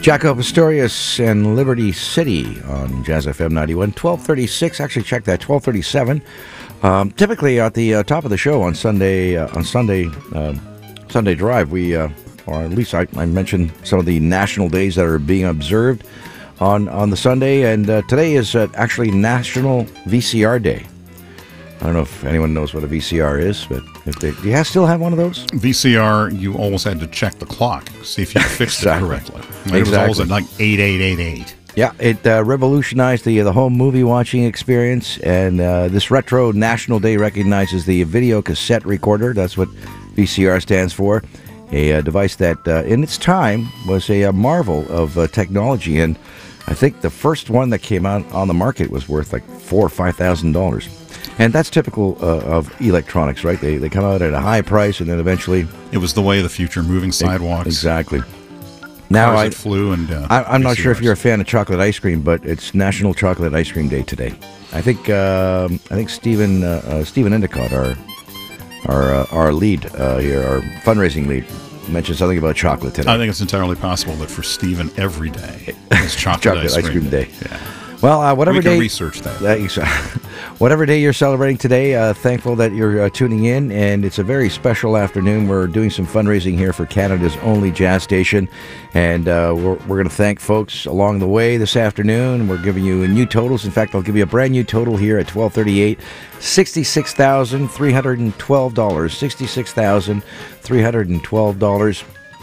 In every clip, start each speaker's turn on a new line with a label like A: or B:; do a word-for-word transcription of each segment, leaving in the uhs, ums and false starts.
A: Jaco Pastorius and Liberty City on Jazz F M ninety-one. twelve thirty-six, actually check that, twelve thirty-seven. Um, typically at the uh, top of the show on Sunday, uh, on Sunday, uh, Sunday Drive, we, uh, or at least I, I mentioned some of the national days that are being observed on, on the Sunday, and uh, today is uh, actually National V C R Day. I don't know if anyone knows what a V C R is, but if they, do you have, still have one of those?
B: V C R, you always had to check the clock, see if you fixed
A: exactly.
B: it correctly.
A: Exactly.
B: It was always at like eight eight eight eight.
A: Yeah, it uh, revolutionized the the home movie watching experience, and uh, this retro National Day recognizes the video cassette recorder. That's what V C R stands for. A, uh device that, uh, in its time, was a, a marvel of uh, technology, and I think the first one that came out on the market was worth like four or five thousand dollars. And that's typical uh, of electronics, right? They they come out at a high price, and then eventually
B: it was the way of the future, moving sidewalks.
A: Exactly. Now
B: Cars
A: I
B: that flew and uh,
A: I, I'm not sure if you're a fan of chocolate ice cream, but it's National Chocolate Ice Cream Day today. I think um, I think Stephen uh, uh, Stephen Endicott, our our uh, our lead uh, here, our fundraising lead, mentioned something about chocolate today.
B: I think it's entirely possible that for Stephen, every day is chocolate,
A: chocolate
B: ice,
A: ice
B: cream,
A: cream day.
B: day. Yeah.
A: Well, uh, whatever
B: we can
A: day
B: research that.
A: that whatever day you're celebrating today, uh, thankful that you're uh, tuning in, and it's a very special afternoon. We're doing some fundraising here for Canada's only jazz station, and uh, we're, we're going to thank folks along the way this afternoon. We're giving you new totals. In fact, I'll give you a brand new total here at twelve thirty-eight, sixty-six thousand three hundred twelve dollars. sixty-six thousand three hundred twelve dollars.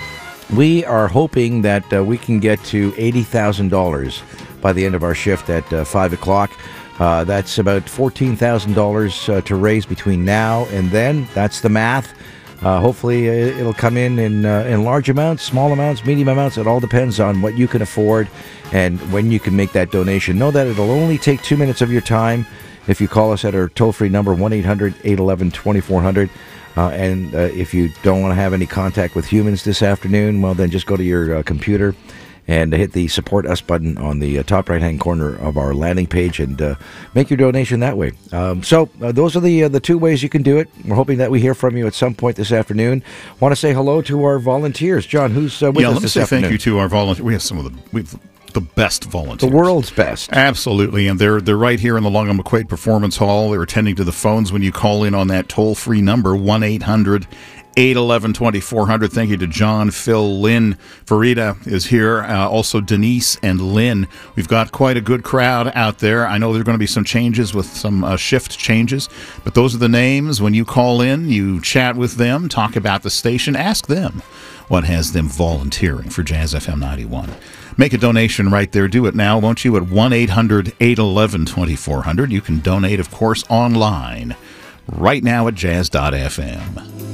A: We are hoping that uh, we can get to eighty thousand dollars by the end of our shift at uh, five o'clock. Uh, that's about fourteen thousand dollars uh, to raise between now and then. That's the math. Uh, hopefully uh, it'll come in in, uh, in large amounts, small amounts, medium amounts. It all depends on what you can afford and when you can make that donation. Know that it'll only take two minutes of your time if you call us at our toll-free number, one eight hundred eight one one twenty-four hundred. Uh, and uh, if you don't want to have any contact with humans this afternoon, well, then just go to your uh, computer and hit the Support Us button on the uh, top right-hand corner of our landing page and uh, make your donation that way. Um, so uh, those are the uh, the two ways you can do it. We're hoping that we hear from you at some point this afternoon. Want to say hello to our volunteers. John, who's uh, with
B: yeah,
A: us
B: let me
A: this
B: say
A: afternoon?
B: thank you to our volunteers. We have some of the... We've, the best volunteers.
A: The world's best.
B: Absolutely. And they're they're right here in the Long Island McQuaid Performance Hall. They're attending to the phones when you call in on that toll-free number, one eight hundred eight one one twenty-four hundred. Thank you to John, Phil, Lynn. Farida is here. Uh, also Denise and Lynn. We've got quite a good crowd out there. I know there are going to be some changes with some uh, shift changes, but those are the names. When you call in, you chat with them, talk about the station, ask them what has them volunteering for Jazz F M ninety-one. Make a donation right there. Do it now, won't you, at one eight hundred eight one one twenty-four hundred. You can donate, of course, online right now at jazz dot f m.